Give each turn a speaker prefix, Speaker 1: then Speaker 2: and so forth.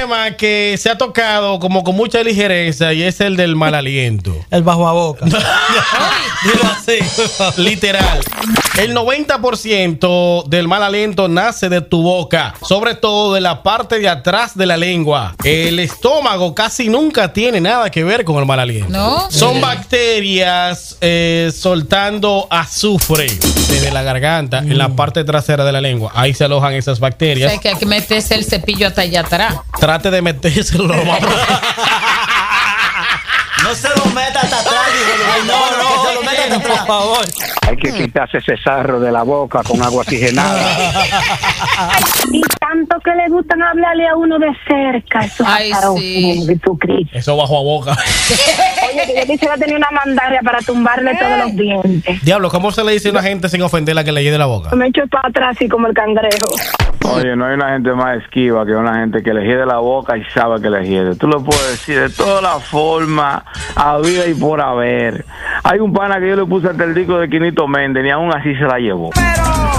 Speaker 1: tema que se ha tocado como con mucha ligereza y es el del mal aliento.
Speaker 2: El bajo a boca. Dilo así.
Speaker 1: Literal. El 90% del mal aliento nace de tu boca, sobre todo de la parte de atrás de la lengua. El estómago casi nunca tiene nada que ver con el mal aliento.
Speaker 3: ¿No?
Speaker 1: Son bacterias soltando azufre desde la garganta en la parte trasera de la lengua. Ahí se alojan esas bacterias.
Speaker 3: O sea, que hay que meterse el cepillo hasta allá atrás.
Speaker 1: Trate de metérselo lo más
Speaker 2: No se lo meta hasta atrás. No, que se lo meta hasta atrás, por favor.
Speaker 4: Hay que quitarse ese sarro de la boca con agua oxigenada.
Speaker 5: Y tanto que le gustan hablarle a uno de cerca. Esos
Speaker 3: Ay,
Speaker 5: azarosos,
Speaker 3: sí.
Speaker 5: Jesucristo.
Speaker 1: Eso bajo a boca.
Speaker 5: Oye, que yo quisiera tener una mandaria para tumbarle todos los dientes.
Speaker 1: Diablo, ¿cómo se le dice a una gente sin ofenderla que le llene la boca?
Speaker 5: Me echo para atrás así como el cangrejo.
Speaker 4: Oye, no hay una gente más esquiva que una gente que le hiede la boca y sabe que le hiede. Tú lo puedes decir de todas las formas, a vida y por haber. Hay un pana que yo le puse hasta el disco de Quinito Méndez y aún así se la llevó.
Speaker 6: Pero